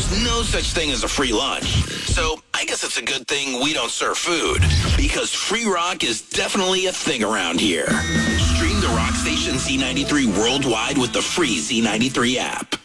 there's no such thing as a free lunch. So I guess it's a good thing we don't serve food, because free rock is definitely a thing around here. Stream the Rock Station Z93 worldwide with the free Z93 app.